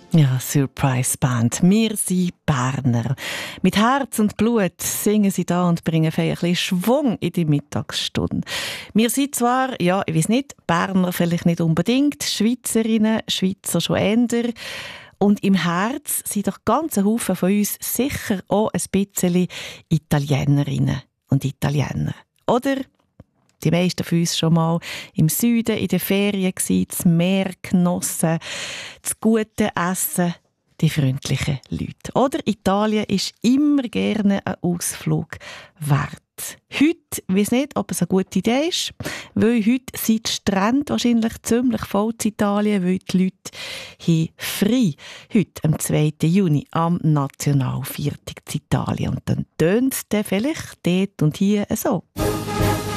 Ja, Surprise Band. Wir sind Berner. Mit Herz und Blut singen sie da und bringen ein bisschen Schwung in die Mittagsstunde. Wir sind zwar, ja, ich weiss nicht, Berner vielleicht nicht unbedingt, Schweizerinnen, Schweizer schon eher. Und im Herz sind doch ganz ein Haufen von uns sicher auch ein bisschen Italienerinnen und Italiener. Oder? Die meisten von uns schon mal im Süden in den Ferien gsi, das Meer genossen, das gute Essen, die freundlichen Leute. Oder Italien ist immer gerne ein Ausflug wert. Heute, ich weiss nicht, ob es eine gute Idee ist, weil heute sind die Strände wahrscheinlich ziemlich voll in Italien, weil die Leute hier frei. Heute, am 2. Juni, am Nationalviertag in Italien. Und dann tönt es vielleicht dort und hier so.